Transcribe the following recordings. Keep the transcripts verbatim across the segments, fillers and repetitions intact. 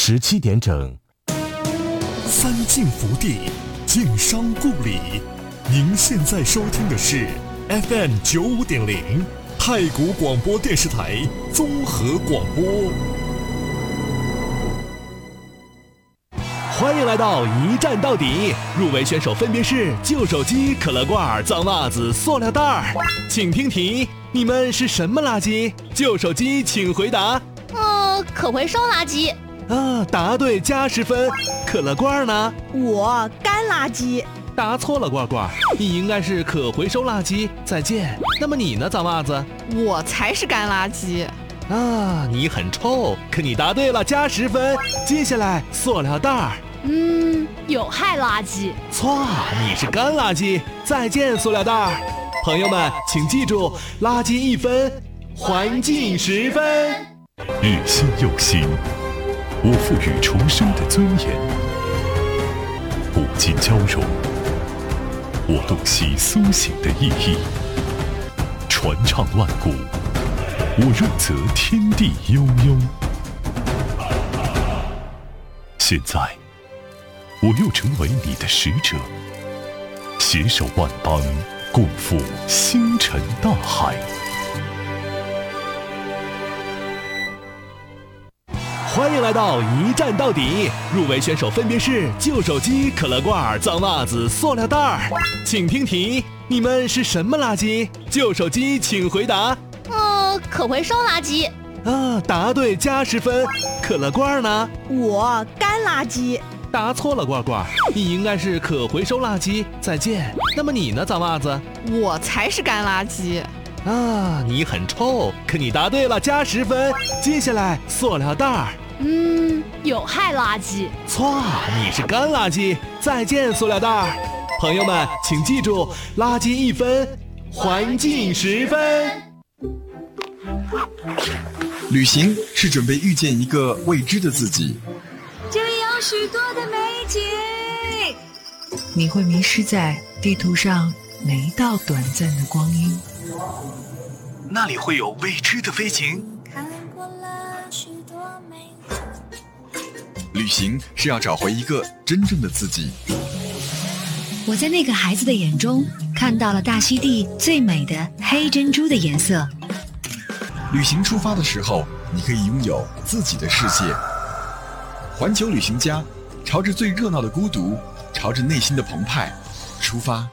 十七点整。 三晋福地，晋商故里。您现在收听的是 F M 九五点零太谷广播电视台综合广播。 欢迎来到一站到底，入围选手分别是旧手机、可乐罐、脏袜子、塑料袋。请听题，你们是什么垃圾？旧手机请回答。 嗯，可回收垃圾。 啊，答对加十分。可乐罐呢？ 我干垃圾。 答错了，罐罐，你应该是可回收垃圾。再见。那么你呢，脏袜子？ 我才是干垃圾。 啊，你很臭，可你答对了，加十分。接下来，塑料袋。 嗯，有害垃圾。 错，你是干垃圾。再见，塑料袋。朋友们，请记住，垃圾一分，环境十分。 日新又新，我赋予重生的尊严；古今交融，我洞悉苏醒的意义；传唱万古，我润泽天地悠悠。现在，我又成为你的使者，携手万邦，共赴星辰大海。 欢迎来到一站到底，入围选手分别是旧手机、可乐罐、脏袜子、塑料袋。请听题，你们是什么垃圾？旧手机请回答。 嗯，可回收垃圾。 啊，答对加十分。可乐罐呢？ 我干垃圾。 答错了，罐罐，你应该是可回收垃圾。再见。那么你呢，脏袜子？ 我才是干垃圾。 啊，你很臭，可你答对了，加十分。接下来，塑料袋。 嗯，有害垃圾。 错，你是干垃圾。再见，塑料袋。朋友们，请记住，垃圾一分，环境十分。 旅行是准备遇见一个未知的自己， 这里有许多的美景， 你会迷失在地图上每一道短暂的光阴， 那里会有未知的飞行。 旅行是要找回一个真正的自己。 我在那个孩子的眼中看到了大溪地最美的黑珍珠的颜色。 旅行出发的时候，你可以拥有自己的世界。环球旅行家，朝着最热闹的孤独，朝着内心的澎湃出发。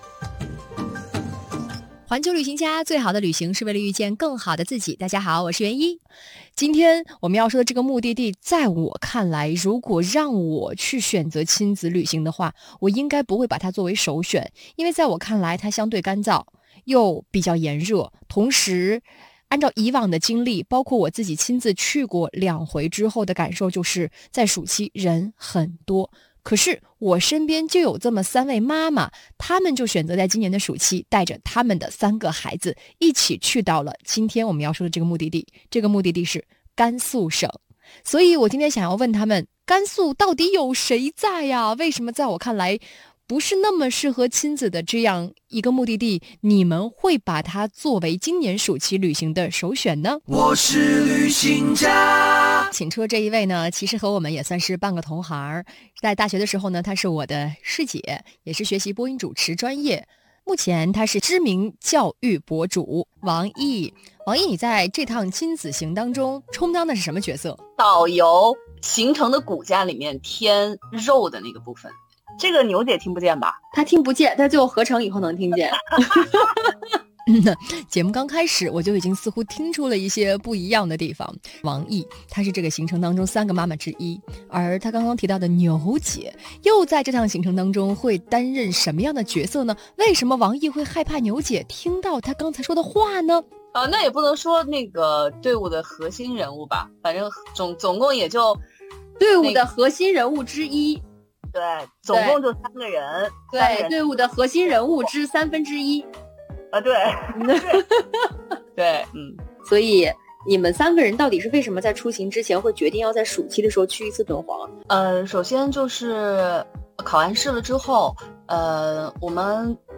环球旅行家，最好的旅行是为了遇见更好的自己。大家好，我是袁一。今天我们要说的这个目的地，在我看来，如果让我去选择亲子旅行的话，我应该不会把它作为首选，因为在我看来它相对干燥，又比较炎热，同时按照以往的经历，包括我自己亲自去过两回之后的感受，就是在暑期人很多。可是我身边就有这么三位妈妈，她们就选择在今年的暑期带着他们的三个孩子一起去到了今天我们要说的这个目的地。这个目的地是甘肃省。所以我今天想要问他们，甘肃到底有谁在呀？为什么在我看来不是那么适合亲子的这样一个目的地，你们会把它作为今年暑期旅行的首选呢？ 我是旅行家。 请出这一位呢，其实和我们也算是半个同行。在大学的时候呢，她是我的师姐，也是学习播音主持专业。目前她是知名教育博主王毅。王毅，你在这趟亲子行当中充当的是什么角色？ 导游，行程的骨架里面添肉的那个部分。这个牛姐听不见吧？ 她听不见，但最后合成以后能听见。 嗯，节目刚开始我就已经似乎听出了一些不一样的地方。王毅她是这个行程当中三个妈妈之一，而她刚刚提到的牛姐又在这趟行程当中会担任什么样的角色呢？为什么王毅会害怕牛姐听到她刚才说的话呢？ 呃，那也不能说那个队伍的核心人物吧，反正总总共也就队伍的核心人物之一。 对，总共就三个人。 对，人队伍的核心人物之三分之一。 啊，对，对，对，嗯， 所以你们三个人到底是为什么在出行之前会决定要在暑期的时候去一次敦煌？ 呃，首先就是考完试了之后，呃，我们